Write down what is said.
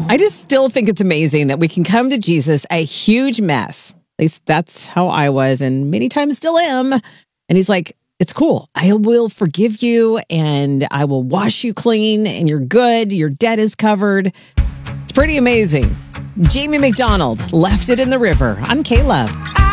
I just still think it's amazing that we can come to Jesus a huge mess. At least that's how I was, and many times still am. And he's like, it's cool. I will forgive you and I will wash you clean and you're good. Your debt is covered. It's pretty amazing. Jamie McDonald, Left It in the River. I'm Kayla.